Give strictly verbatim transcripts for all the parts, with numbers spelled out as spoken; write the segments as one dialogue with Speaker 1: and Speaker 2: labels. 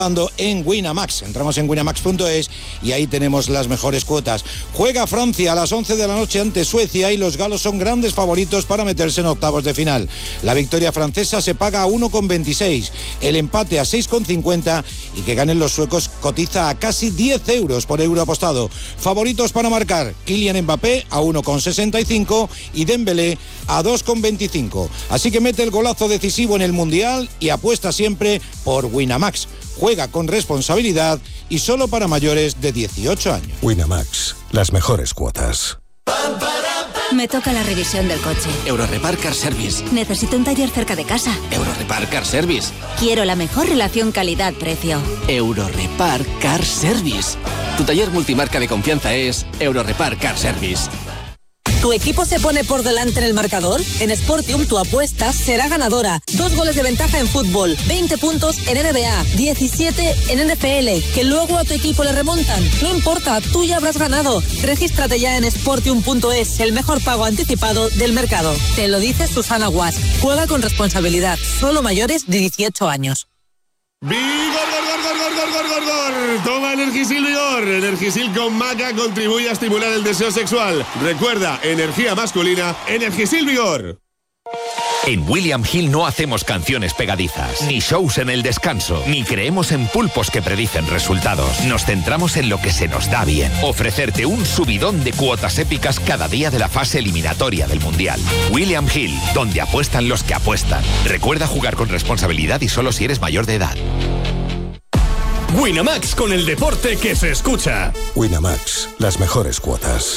Speaker 1: en Winamax. Entramos en winamax punto es y ahí tenemos las mejores cuotas. Juega Francia a las once de la noche ante Suecia y los galos son grandes favoritos para meterse en octavos de final. La victoria francesa se paga a uno coma veintiséis, el empate a seis coma cincuenta y que ganen los suecos cotiza a casi diez euros por euro apostado. Favoritos para marcar: Kylian Mbappé a uno coma sesenta y cinco y Dembélé a dos coma veinticinco. Así que mete el golazo decisivo en el Mundial y apuesta siempre por Winamax. Juega con responsabilidad y solo para mayores de dieciocho años.
Speaker 2: Winamax, las mejores cuotas.
Speaker 3: Me toca la revisión del coche.
Speaker 4: Eurorepar Car Service.
Speaker 3: Necesito un taller cerca de casa.
Speaker 4: Eurorepar Car Service.
Speaker 3: Quiero la mejor relación calidad-precio.
Speaker 4: Eurorepar Car Service. Tu taller multimarca de confianza es Eurorepar Car Service.
Speaker 5: ¿Tu equipo se pone por delante en el marcador? En Sportium tu apuesta será ganadora. Dos goles de ventaja en fútbol, veinte puntos en N B A, diecisiete en N F L, que luego a tu equipo le remontan. No importa, tú ya habrás ganado. Regístrate ya en sportium punto es, el mejor pago anticipado del mercado. Te lo dice Susana Guas. Juega con responsabilidad. Solo mayores de dieciocho años.
Speaker 6: ¡Vigor, gor, gor, gor, gor, gor, gor, gor! Toma Energisil Vigor. Energisil con maca contribuye a estimular el deseo sexual. Recuerda, energía masculina, Energisil Vigor.
Speaker 7: En William Hill no hacemos canciones pegadizas, ni shows en el descanso, ni creemos en pulpos que predicen resultados. Nos centramos en lo que se nos da bien. Ofrecerte un subidón de cuotas épicas cada día de la fase eliminatoria del Mundial. William Hill, donde apuestan los que apuestan. Recuerda jugar con responsabilidad y solo si eres mayor de edad.
Speaker 8: Winamax, con el deporte que se escucha.
Speaker 2: Winamax, las mejores cuotas.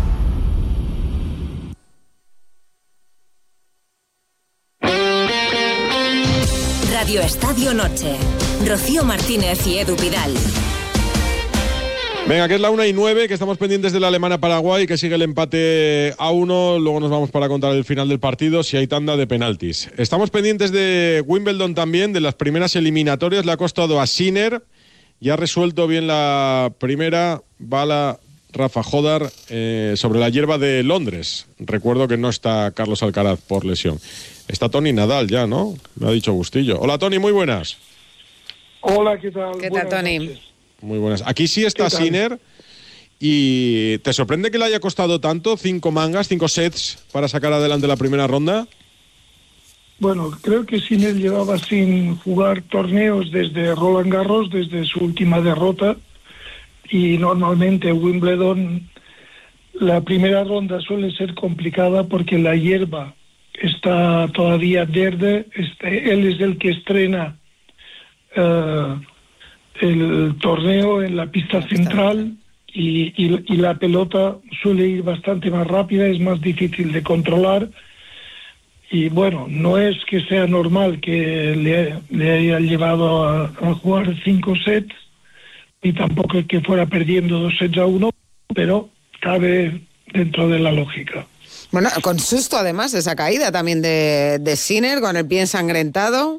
Speaker 3: Radio Estadio Noche. Rocío Martínez y Edu Pidal.
Speaker 9: Venga, que es la una y nueve, que estamos pendientes de la Alemania-Paraguay, que sigue el empate a uno. Luego nos vamos para contar el final del partido, si hay tanda de penaltis. Estamos pendientes de Wimbledon también, de las primeras eliminatorias. Le ha costado a Sinner y ha resuelto bien la primera bala Rafa Jodar eh, sobre la hierba de Londres. Recuerdo que no está Carlos Alcaraz por lesión. Está Toni Nadal ya, ¿no? Me ha dicho Bustillo. Hola, Toni, muy buenas.
Speaker 10: Hola, ¿qué tal?
Speaker 11: ¿Qué tal, Toni?
Speaker 9: Muy buenas. Aquí sí está Sinner. ¿Y te sorprende que le haya costado tanto? ¿Cinco mangas, cinco sets para sacar adelante la primera ronda?
Speaker 10: Bueno, creo que Sinner llevaba sin jugar torneos desde Roland Garros, desde su última derrota. Y normalmente Wimbledon, la primera ronda suele ser complicada porque la hierba está todavía verde. Este, él es el que estrena uh, el torneo en la pista central y, y, y la pelota suele ir bastante más rápida, es más difícil de controlar. Y bueno, no es que sea normal que le, le haya llevado a, a jugar cinco sets, y tampoco es que fuera perdiendo dos sets a uno, pero cabe dentro de la lógica.
Speaker 11: Bueno, con susto además esa caída también de, de Sinner, con el pie ensangrentado.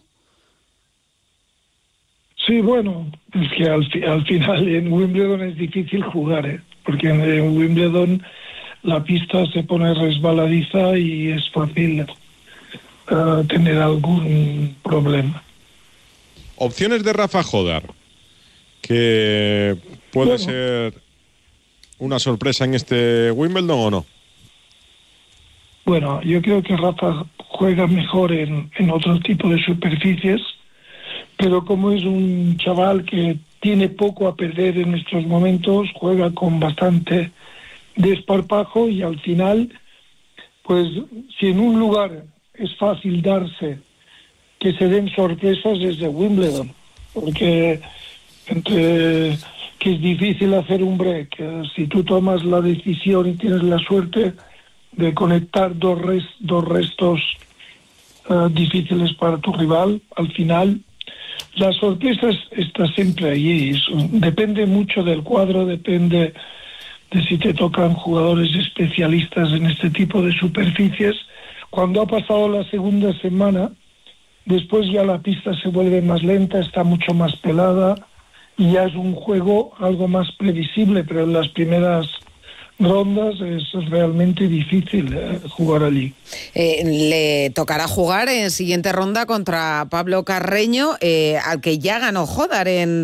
Speaker 10: Sí, bueno, es que al, al final en Wimbledon es difícil jugar, ¿eh? Porque en, en Wimbledon la pista se pone resbaladiza y es fácil uh, tener algún problema.
Speaker 9: Opciones de Rafa Jodar, que puede bueno. ser una sorpresa en este Wimbledon o no.
Speaker 10: Bueno, yo creo que Rafa juega mejor en, en otro tipo de superficies, pero como es un chaval que tiene poco a perder en estos momentos, juega con bastante desparpajo y al final, pues si en un lugar es fácil darse que se den sorpresas desde Wimbledon, porque entre que es difícil hacer un break, si tú tomas la decisión y tienes la suerte de conectar dos, res, dos restos uh, difíciles para tu rival, al final la sorpresa está siempre allí. Eso depende mucho del cuadro, depende de si te tocan jugadores especialistas en este tipo de superficies. Cuando ha pasado la segunda semana, después ya la pista se vuelve más lenta, está mucho más pelada y ya es un juego algo más previsible, pero en las primeras rondas es realmente difícil eh, jugar allí.
Speaker 11: Eh, le tocará jugar en siguiente ronda contra Pablo Carreño, eh, al que ya ganó Jodar en